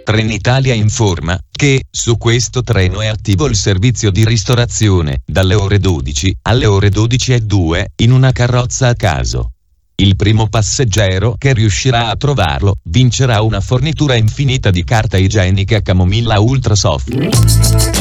Trenitalia informa che su questo treno è attivo il servizio di ristorazione dalle ore 12 alle ore 12:02 in una carrozza a caso. Il primo passeggero che riuscirà a trovarlo vincerà una fornitura infinita di carta igienica Camomilla Ultra Soft.